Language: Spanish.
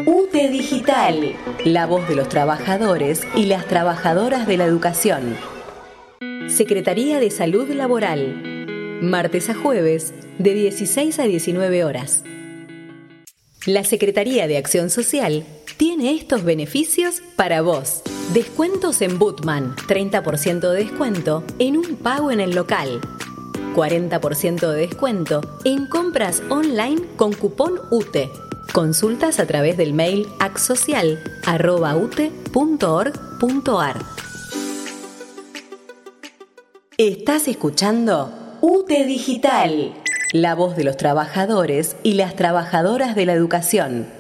UTE Digital, la voz de los trabajadores y las trabajadoras de la educación. Secretaría de Salud Laboral, martes a jueves, de 16 a 19 horas. La Secretaría de Acción Social tiene estos beneficios para vos. Descuentos en Butman, 30% de descuento en un pago en el local. 40% de descuento en compras online con cupón UTE. Consultas a través del mail acsocial@ute.org.ar. Estás escuchando UTE Digital, la voz de los trabajadores y las trabajadoras de la educación.